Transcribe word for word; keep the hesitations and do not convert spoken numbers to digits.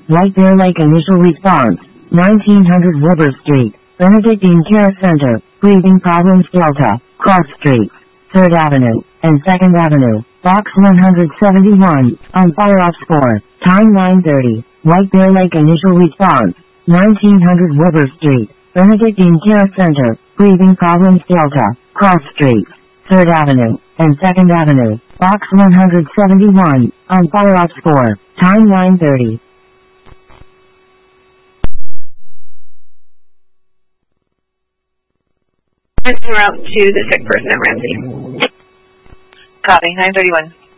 White Bear Lake initial response, nineteen hundred Wilbur Street, Benedictine Care Center, breathing problems Delta, Cross Street, third Avenue, and second Avenue, Box one seventy-one, on fire-off score, time nine thirty, White Bear Lake initial response, nineteen hundred Wilbur Street, Benedictine Care Center, breathing problems Delta, Cross Street, third Avenue, and second Avenue, Box one seventy-one, on fire-off score, time nine thirty. En route to the sick person at Ramsey. Copy, nine thirty-one.